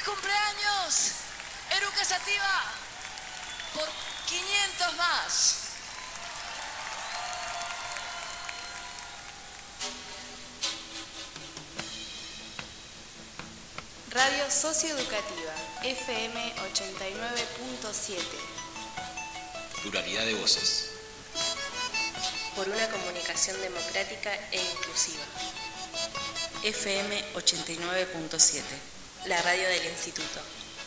cumpleaños, Eruca Sativa, por 500 más. Radio Socioeducativa, FM 89.7. Pluralidad de voces. Por una comunicación democrática e inclusiva. FM 89.7. La radio del Instituto.